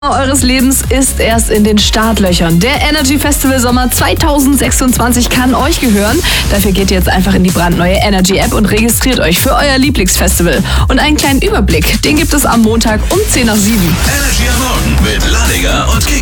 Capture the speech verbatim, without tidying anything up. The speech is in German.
Eures Lebens ist erst in den Startlöchern. Der Energy Festival Sommer zweitausendsechsundzwanzig kann euch gehören. Dafür geht ihr jetzt einfach in die brandneue Energy App und registriert euch für euer Lieblingsfestival. Und einen kleinen Überblick, den gibt es am Montag um zehn nach sieben. Energy am Morgen mit Ladiger und Kiki.